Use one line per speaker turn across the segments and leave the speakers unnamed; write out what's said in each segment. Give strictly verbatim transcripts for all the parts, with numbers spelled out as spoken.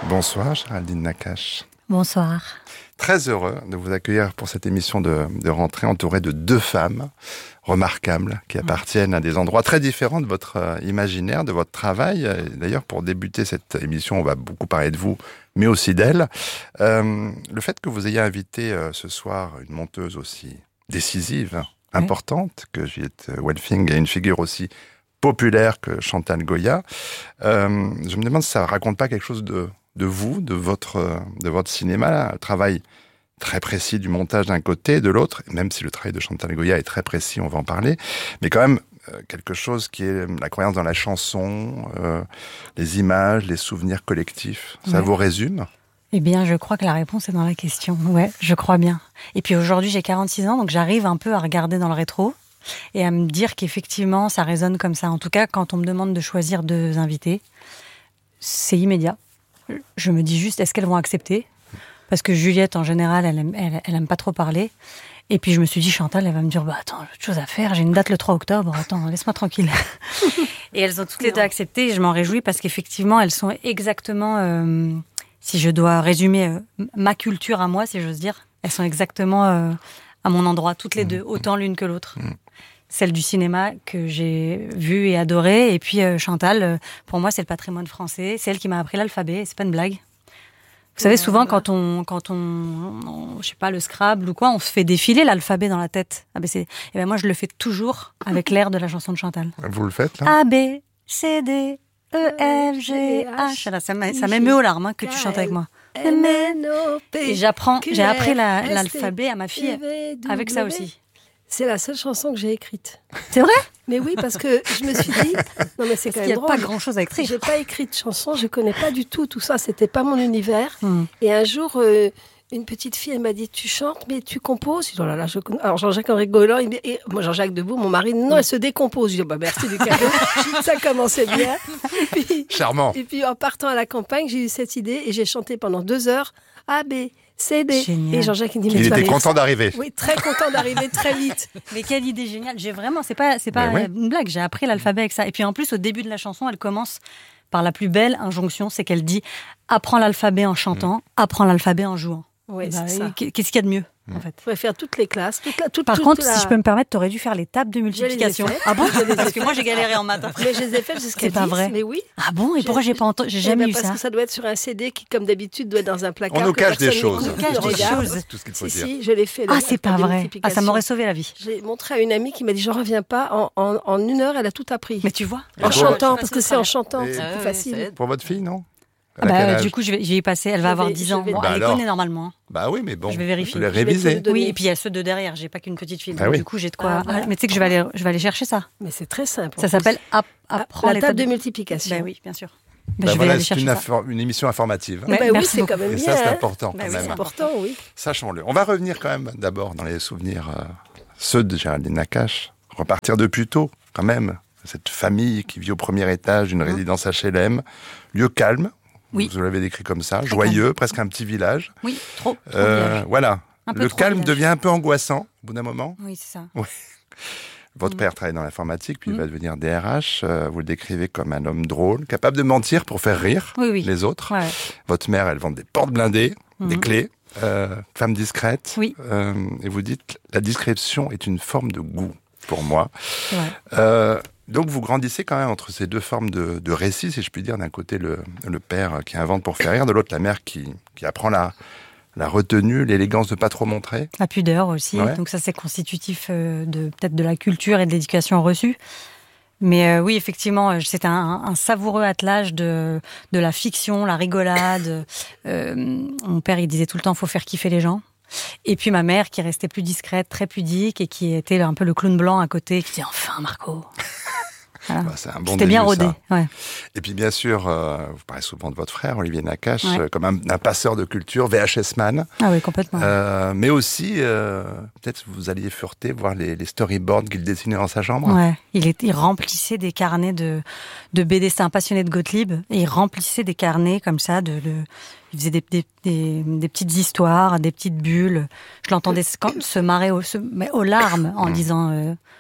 Bonsoir Géraldine Nakache.
Bonsoir.
Très heureux de vous accueillir pour cette émission de, de rentrée entourée de deux femmes remarquables qui appartiennent à des endroits très différents de votre euh, imaginaire, de votre travail. Et d'ailleurs, pour débuter cette émission, on va beaucoup parler de vous, mais aussi d'elles. Euh, le fait que vous ayez invité euh, ce soir une monteuse aussi décisive, importante oui. que Juliette Welfing et une figure aussi populaire que Chantal Goya, euh, je me demande si ça raconte pas quelque chose de, de vous, de votre, de votre cinéma, un travail très précis du montage d'un côté, de l'autre, même si le travail de Chantal Goya est très précis, on va en parler, mais quand même euh, quelque chose qui est la croyance dans la chanson, euh, les images, les souvenirs collectifs. Ça ouais. vous résume ?
Eh bien, je crois que la réponse est dans la question. Ouais, je crois bien. Et puis aujourd'hui, j'ai quarante-six ans, donc j'arrive un peu à regarder dans le rétro et à me dire qu'effectivement, ça résonne comme ça. En tout cas, quand on me demande de choisir deux invités, c'est immédiat. Je me dis juste, est-ce qu'elles vont accepter ? Parce que Juliette, en général, elle aime, elle, elle aime pas trop parler. Et puis je me suis dit, Chantal, elle va me dire, bah attends, j'ai autre chose à faire, j'ai une date le trois octobre, attends, laisse-moi tranquille. Et elles ont toutes les deux accepté, et je m'en réjouis parce qu'effectivement, elles sont exactement, euh, si je dois résumer euh, ma culture à moi, si j'ose dire, elles sont exactement euh, à mon endroit, toutes les deux, autant l'une que l'autre. Celle du cinéma que j'ai vue et adorée, et puis euh, Chantal, euh, pour moi, c'est le patrimoine français, c'est elle qui m'a appris l'alphabet, c'est pas une blague. Vous savez, souvent, quand on, quand on, on, je sais pas, le Scrabble ou quoi, on se fait défiler l'alphabet dans la tête. A B C. Et ben moi, je le fais toujours avec l'air de la chanson de Chantal.
Vous le faites, là ?
A, B, C, D, E, F, G, H. Là, ça m'émeut aux larmes hein, que tu chantes avec moi. Et j'apprends, j'ai appris la, l'alphabet à ma fille avec ça aussi.
C'est la seule chanson que j'ai écrite.
C'est vrai ?
Mais oui, parce que je me suis dit... Non, mais c'est
parce
quand même drôle.
Il n'y a pas grand-chose à écrire.
J'ai pas écrit de chanson, je connais pas du tout tout ça. C'était pas mon univers.
Mm.
Et un jour, euh, une petite fille, elle m'a dit, tu chantes, mais tu composes. Je dis, oh là là, je... Alors Jean-Jacques en rigolant, il me dit, et moi Jean-Jacques Debout, mon mari, non, elle se décompose. Je dis, bah merci du cadeau. Ça commençait bien. Et puis,
charmant.
Et puis en partant à la campagne, j'ai eu cette idée et j'ai chanté pendant deux heures A, B, C, D.
Génial.
Et Jean-Jacques il dit,
il était content d'arriver.
Oui, très content d'arriver très vite.
Mais quelle idée géniale. J'ai vraiment, c'est pas, c'est pas
ouais.
une blague. J'ai appris l'alphabet avec ça. Et puis en plus, au début de la chanson, elle commence par la plus belle injonction, c'est qu'elle dit apprends l'alphabet en chantant, mmh. apprends l'alphabet en jouant.
Oui,
bah,
c'est ça.
Qu'est-ce qu'il y a de mieux mmh. en fait ?
Il faudrait faire toutes les classes. Toute la, toute,
Par
toute
contre,
la...
si je peux me permettre, t'aurais dû faire les tables de multiplication.
Ah bon ?
Parce que moi, j'ai galéré en maths.
Mais je les ai faites jusqu'à
c'est pas
dix,
vrai.
Mais oui.
Ah bon ? Et pourquoi j'ai pas entendu ? J'ai jamais
eh ben
eu
parce
ça.
Parce que ça doit être sur un C D qui, comme d'habitude, doit être dans un placard.
On nous cache des choses.
On nous cache des choses.
C'est tout ce qu'il faut
si,
dire.
Si, je l'ai fait.
Ah, c'est pas vrai. Ah, ça m'aurait sauvé la vie.
J'ai montré à une amie qui m'a dit, j'en reviens pas. En, en, en une heure, elle a tout appris.
Mais tu vois ?
En chantant, parce que c'est en chantant, c'est plus facile.
Pour votre fille, non ?
Ah bah, du coup, je vais, j'y ai passé. Elle va
je
avoir
vais,
dix ans. Bon,
bah
elle
alors.
les connaît normalement.
Bah oui, mais bon.
Je vais vérifier.
Je vais les réviser.
Oui, et puis il y a ceux de derrière. J'ai pas qu'une petite fille.
Bah
donc,
oui.
Du coup, j'ai de quoi.
Ah, bah.
ah, mais tu sais que je vais aller, je vais aller chercher ça.
Mais c'est très simple.
Ça s'appelle app- apprendre
la table de multiplication.
Bah oui, bien sûr.
Bah
bah, je
voilà,
vais aller
c'est
chercher
une,
ça.
affor- une émission informative.
Ouais,
bah oui, c'est
beaucoup.
quand même
Et
bien.
ça, c'est
hein.
important
bah
quand
oui,
même.
C'est important, oui.
Sachons-le. On va revenir quand même d'abord dans les souvenirs, euh, ceux de Géraldine Nakache. Repartir de plus tôt, quand même. Cette famille qui vit au premier étage d'une mmh. résidence H L M. Lieu calme.
Oui.
Vous l'avez décrit comme ça,
Très
joyeux,
calme.
presque un petit village.
Oui, trop. trop
euh, voilà. Le calme
village.
devient un peu angoissant au bout d'un moment.
Oui, c'est ça.
Oui. Votre
mmh.
père travaille dans l'informatique, puis
mmh.
il va devenir D R H. Euh, vous le décrivez comme un homme drôle, capable de mentir pour faire rire
oui, oui.
les autres.
Ouais.
Votre mère, elle vend des portes blindées, mmh. des clés, euh, femme discrète.
Oui.
Euh, et vous dites, la discrétion est une forme de goût pour moi.
C'est vrai.
Euh, Donc vous grandissez quand même entre ces deux formes de, de récits, si je puis dire. D'un côté, le, le père qui invente pour faire rire, de l'autre, la mère qui, qui apprend la, la retenue, l'élégance de pas trop montrer.
La pudeur aussi.
Ouais.
Donc ça, c'est constitutif euh, de peut-être de la culture et de l'éducation reçue. Mais euh, oui, effectivement, c'est un, un savoureux attelage de, de la fiction, la rigolade. Euh, mon père, il disait tout le temps, faut faire kiffer les gens. Et puis ma mère qui restait plus discrète, très pudique et qui était un peu le clown blanc à côté, qui disait enfin Marco. Voilà.
Bah, c'est un bon
C'était bien
début,
rodé. Ouais.
Et puis bien sûr, euh, vous parlez souvent de votre frère, Olivier Nakache,
Ouais.
euh, comme un, un passeur de culture, V H S man.
Ah oui, complètement.
Euh, mais aussi, euh, peut-être vous alliez fureter, voir les, les storyboards qu'il dessinait dans sa chambre.
Ouais, il, est, il remplissait des carnets de, de B D. C'était un passionné de Gottlieb. Et il remplissait des carnets comme ça. De, de, il faisait des, des, des, des petites histoires, des petites bulles. Je l'entendais se, se marrer au, se, mais aux larmes en disant euh,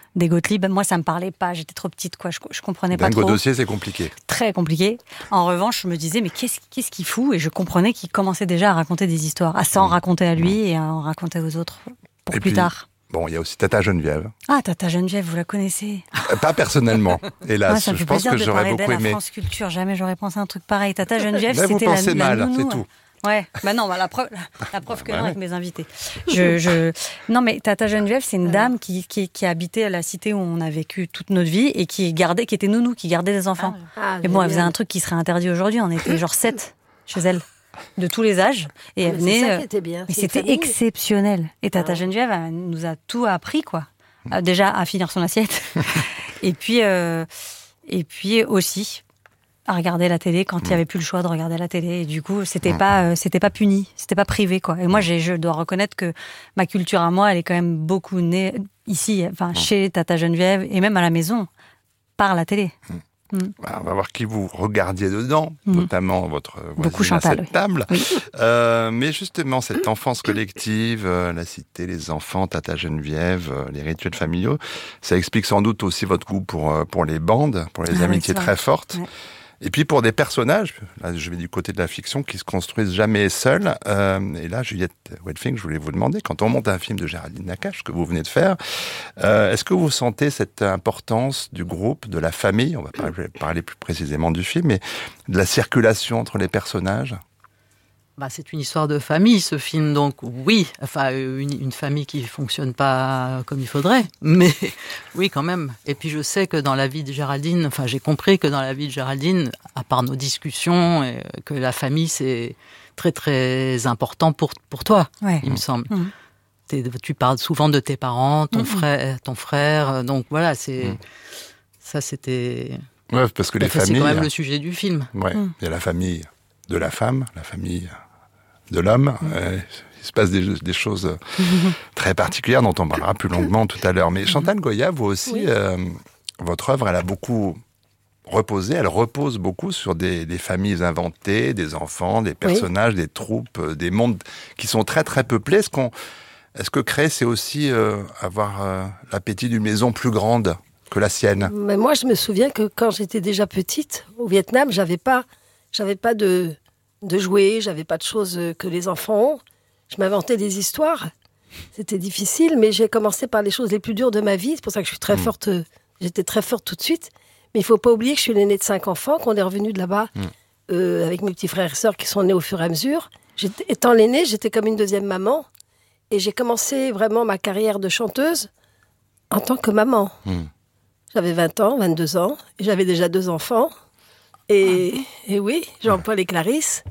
des Gottlieb. Moi, ça me parlait pas. J'étais trop petite, quoi. Je, je comprenais pas
Dingo
trop.
dossier, c'est compliqué.
Très compliqué. En revanche, je me disais, mais qu'est-ce, qu'est-ce qu'il fout? Et je comprenais qu'il commençait déjà à raconter des histoires, à s'en raconter à lui et à en raconter aux autres pour
Et
plus
puis,
tard.
Bon, il y a aussi Tata Geneviève.
Ah, Tata Geneviève, vous la connaissez?
Euh, Pas personnellement, hélas.
Ouais, ça me
je
fait
pense
plaisir
que
de
j'aurais
parler
beaucoup
d'elle à
aimé.
France Culture. Jamais j'aurais pensé à un truc pareil. Tata Geneviève,
Là, vous
c'était la,
pensez
la
mal,
nounou,
c'est
ouais.
tout.
Ouais, bah non, bah la preuve, la, la preuve que
Bah
non
ouais.
avec mes invités. Je, je, non, mais Tata Geneviève, c'est une dame qui, qui, qui habitait à la cité où on a vécu toute notre vie et qui gardait, qui était nounou, qui gardait des enfants.
Ah,
mais bon, elle faisait
génial.
un truc qui serait interdit aujourd'hui. On était genre sept chez elle, de tous les âges, et elle
Mais
venait.
c'est ça
euh,
qui était bien.
Mais
c'est une
c'était
famille.
exceptionnel. Et Tata
Ah ouais.
Geneviève elle nous a tout appris, quoi. Euh, Déjà à finir son assiette, et puis euh, et puis aussi à regarder la télé quand il y avait plus le choix de regarder la télé. Et du coup, c'était pas euh, c'était pas puni, c'était pas privé, quoi. Et moi, j'ai, je dois reconnaître que ma culture à moi, elle est quand même beaucoup née ici, enfin chez Tata Geneviève et même à la maison par la télé.
Bah, on va voir qui vous regardiez dedans,
Mhm.
notamment votre voisine
Beaucoup
à
Chantal,
cette
oui.
table. Euh, mais justement, cette enfance collective, euh, la cité, les enfants, Tata Geneviève, euh, les rituels familiaux, ça explique sans doute aussi votre goût pour, euh, pour les bandes, pour les
Ah oui,
amitiés
c'est
très
vrai.
fortes.
Ouais.
Et puis pour des personnages, là je vais du côté de la fiction, qui se construisent jamais seuls. Euh, et là, Juliette Welfing, je voulais vous demander, quand on monte un film de Géraldine Nakache, que vous venez de faire, euh, est-ce que vous sentez cette importance du groupe, de la famille, on va parler, parler plus précisément du film, mais de la circulation entre les personnages?
Bah, c'est une histoire de famille, ce film, donc oui, enfin une, une famille qui fonctionne pas comme il faudrait, mais oui quand même. Et puis je sais que dans la vie de Géraldine, enfin j'ai compris que dans la vie de Géraldine, à part nos discussions, et que la famille c'est très très important pour pour toi,
Ouais.
il me semble.
Mhm.
T'es- Tu parles souvent de tes parents, ton
Mhm.
frère, ton frère, donc voilà, c'est
Mhm.
ça c'était.
Ouais, parce que les
Enfin, c'est
familles,
quand même le sujet du film.
ouais,
Mm.
il y a la famille de la femme, la famille de l'homme. Euh, il se passe des, des choses très particulières dont on parlera plus longuement tout à l'heure. Mais Chantal Goya, vous aussi,
Oui.
euh, votre œuvre, elle a beaucoup reposé, elle repose beaucoup sur des, des familles inventées, des enfants, des personnages, des troupes, euh, des mondes qui sont très très peuplés. Est-ce qu'on, est-ce que créer, c'est aussi euh, avoir euh, l'appétit d'une maison plus grande que la sienne?
Mais moi, je me souviens que quand j'étais déjà petite, au Vietnam, j'avais pas, j'avais pas de, de jouets, j'avais pas de choses que les enfants ont. Je m'inventais des histoires. C'était difficile, mais j'ai commencé par les choses les plus dures de ma vie. C'est pour ça que je suis très forte. euh, J'étais très forte tout de suite. Mais il faut pas oublier que je suis l'aînée de cinq enfants, qu'on est revenu de là-bas euh, avec mes petits frères et sœurs qui sont nés au fur et à mesure. J'étais- étant l'aînée, j'étais comme une deuxième maman. Et j'ai commencé vraiment ma carrière de chanteuse en tant que maman.
Mm.
J'avais vingt ans, vingt-deux ans, et j'avais déjà deux enfants. Et, et oui, Jean-Paul et Clarisse.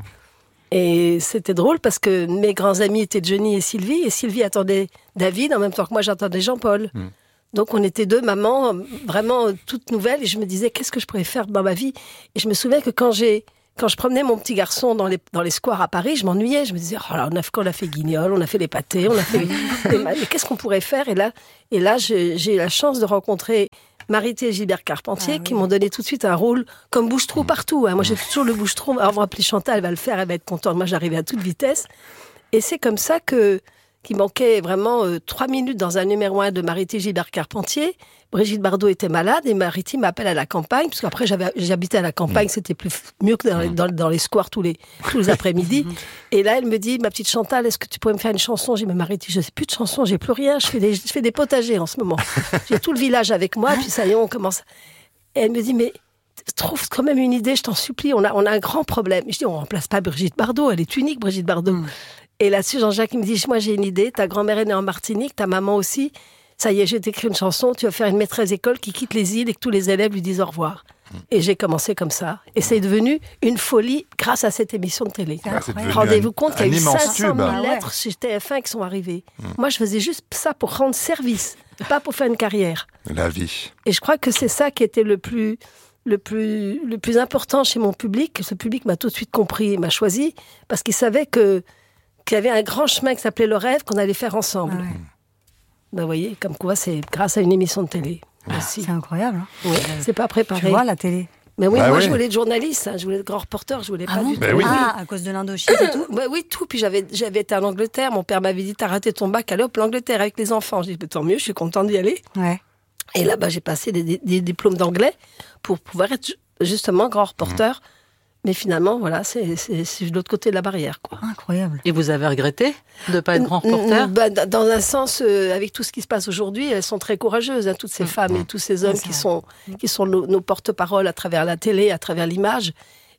Et c'était drôle parce que mes grands amis étaient Johnny et Sylvie, et Sylvie attendait David en même temps que moi j'attendais Jean-Paul.
Mm.
Donc on était deux mamans vraiment toutes nouvelles, et je me disais qu'est-ce que je pourrais faire dans ma vie. Et je me souviens que quand j'ai quand je promenais mon petit garçon dans les, dans les squares à Paris, je m'ennuyais. Je me disais, oh là, on a fait, on a fait Guignol, on a fait les pâtés, on a fait les, les ma- mais qu'est-ce qu'on pourrait faire? Et là, et là j'ai j'ai eu la chance de rencontrer Marité et Gilbert Carpentier,
Ah oui.
qui m'ont donné tout de suite un rôle comme bouche-trou partout. hein. Moi, j'ai toujours le bouche-trou. Alors, on va appeler Chantal, elle va le faire, elle va être contente. Moi, j'arrivais à toute vitesse. Et c'est comme ça que qu'il manquait vraiment euh, trois minutes dans un numéro un de Marité et Gilbert Carpentier. Brigitte Bardot était malade et Marité m'appelle à la campagne, parce qu'après, j'avais, j'habitais à la campagne, c'était plus f- mieux que dans les, dans, dans les squares tous les, tous les après-midi. Et là, elle me dit, ma petite Chantal, est-ce que tu pourrais me faire une chanson? J'ai dit, mais Marité, je sais plus de chansons, j'ai plus rien, je fais des, je fais des potagers en ce moment. J'ai tout le village avec moi, puis ça y est, on commence. Et elle me dit, mais trouve quand même une idée, je t'en supplie, on a, on a un grand problème. Et je dis, on remplace pas Brigitte Bardot, elle est unique, Brigitte Bardot.
Mm.
Et là-dessus, Jean-Jacques, il me dit, moi j'ai une idée, ta grand-mère est née en Martinique, ta maman aussi. Ça y est, j'ai écrit une chanson, tu vas faire une maîtresse d'école qui quitte les îles et que tous les élèves lui disent au revoir. Et j'ai commencé comme ça. Et c'est devenu une folie grâce à cette émission de télé.
C'est
Ouais, c'est
incroyable.
devenu
Rendez-vous
un-
compte qu'il y a
un
eu
immense
cinq cent mille
tube.
Ah ouais.
lettres chez T F un qui sont arrivées. Moi, je faisais juste ça pour rendre service, pas pour faire une carrière.
La vie.
Et je crois que c'est ça qui était le plus, le plus, le plus important chez mon public. Ce public m'a tout de suite compris et m'a choisi parce qu'il savait que, qu'il y avait un grand chemin qui s'appelait le rêve qu'on allait faire ensemble.
Ah ouais.
Ben, vous voyez, comme quoi c'est grâce à une émission de télé aussi.
C'est incroyable. Hein.
Ouais, c'est pas préparé.
Tu vois la télé.
Mais oui,
Bah
moi
oui.
je voulais être journaliste, hein, je voulais être grand reporter, je voulais
Ah
pas
bon
du tout.
Ben oui.
Ah, à cause de l'Indochine et tout.
Ouais, oui, tout. Puis j'avais, j'avais été en Angleterre. Mon père m'avait dit, t'as raté ton bac, allez hop, l'Angleterre avec les enfants. J'ai dit, bah, tant mieux, je suis contente d'y aller.
Ouais.
Et là-bas, j'ai passé des, des, des diplômes d'anglais pour pouvoir être justement grand reporter. Mmh. Mais finalement, voilà, c'est, c'est, c'est de l'autre côté de la barrière, quoi.
Incroyable.
Et vous avez regretté de ne pas être grand reporter ?
bah, Dans un sens, euh, avec tout ce qui se passe aujourd'hui, elles sont très courageuses, hein, toutes ces mmh. femmes et tous ces hommes qui sont, qui sont nos, nos porte-paroles à travers la télé, à travers l'image.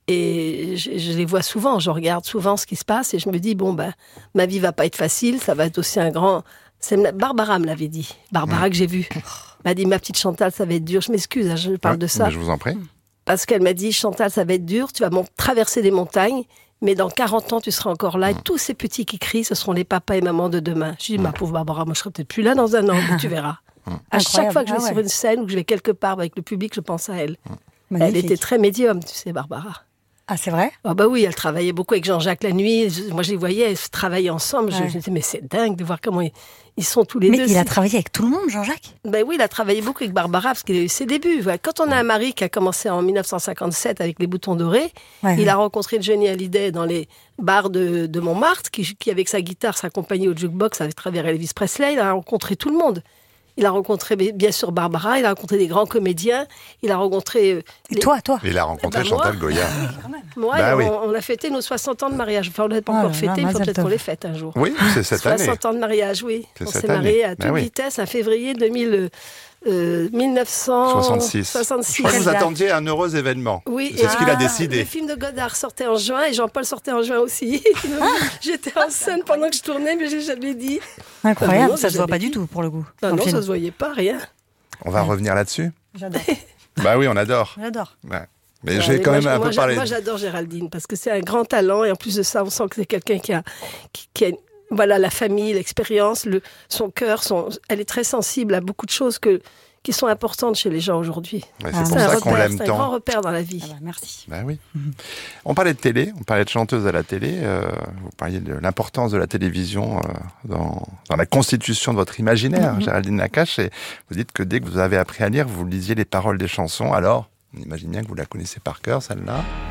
Et je, je les vois souvent, je regarde souvent ce qui se passe et je me dis, bon, ben, ma vie va pas être facile, ça va être aussi un grand... C'est Barbara me l'avait dit, Barbara mmh. que j'ai vue. M'a dit, ma petite Chantal, ça va être dur. Je m'excuse, hein, je parle ouais, de ça.
Mais je vous en prie.
Parce qu'elle m'a dit, Chantal, ça va être dur, tu vas traverser des montagnes, mais dans quarante ans, tu seras encore là. Mmh. Et tous ces petits qui crient, ce seront les papas et mamans de demain. Je dis, mmh. ma pauvre Barbara, moi, je serai peut-être plus là dans un an, mais tu verras. Mmh. À Incroyable. Chaque fois que je vais ah, sur ouais. une scène ou que je vais quelque part avec le public, je pense à elle. Mmh. Elle était très médium, tu sais, Barbara.
Ah, c'est vrai ?
Ah bah oui, elle travaillait beaucoup avec Jean-Jacques la nuit. Moi, je les voyais, elles travaillaient ensemble. Ouais. Je me disais, mais c'est dingue de voir comment ils, ils sont tous les
mais
deux.
Mais il
c'est...
a travaillé avec tout le monde, Jean-Jacques ?
Ben oui, il a travaillé beaucoup avec Barbara, parce qu'il a eu ses débuts. Quand on a un mari qui a commencé en dix-neuf cent cinquante-sept avec les boutons dorés, ouais, il ouais. a rencontré Johnny Hallyday dans les bars de, de Montmartre, qui, qui, avec sa guitare, s'accompagnait au jukebox à travers Elvis Presley. Il a rencontré tout le monde. Il a rencontré, bien sûr, Barbara, il a rencontré des grands comédiens, il a rencontré... Euh,
les... Et toi, toi
Il a rencontré bah, Chantal
moi.
Goya.
Moi, bah, on, oui. on a fêté nos soixante ans de mariage. Enfin, on n'a pas oh encore fêté, il faut peut-être qu'on les fête un jour.
Oui, c'est cette année.
soixante ans de mariage, oui.
C'est
on
s'est
mariés à toute
bah, oui.
vitesse, en février deux mille, euh, mille neuf cent soixante-six. soixante-six.
Je crois que vous attendiez un heureux événement.
Oui,
c'est ce qu'il a
ah,
décidé.
Le film de Godard sortait en juin et Jean-Paul sortait en juin aussi. J'étais en scène pendant que je tournais, mais je n'ai jamais dit.
Incroyable, non, non, ça ne se voit pas dit. Du tout pour le coup.
Non, non, ça ne se voyait pas, rien.
On va ouais. revenir là-dessus.
J'adore.
Bah oui, on adore.
J'adore.
Ouais. Mais ouais, j'ai mais quand
moi,
même un
moi,
peu parlé.
Moi, j'adore Géraldine parce que c'est un grand talent et en plus de ça, on sent que c'est quelqu'un qui a, qui, qui a voilà, la famille, l'expérience, le, son cœur. Son, elle est très sensible à beaucoup de choses que, qui sont importantes chez les gens aujourd'hui.
Ouais, c'est ah, pour ça repère, qu'on l'aime tant.
C'est un grand repère dans la vie.
Ah bah, merci.
Bah oui. Mm-hmm. On parlait de télé, on parlait de chanteuse à la télé. Euh, vous parliez de l'importance de la télévision euh, dans, dans la constitution de votre imaginaire, mm-hmm. Géraldine Nakache. Et vous dites que dès que vous avez appris à lire, vous lisiez les paroles des chansons. Alors, on imagine bien que vous la connaissez par cœur, celle-là.